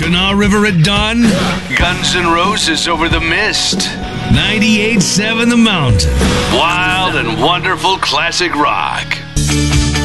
Kanawha River at dawn. Guns N' Roses over the mist. 98.7 The Mountain. Wild and wonderful classic rock.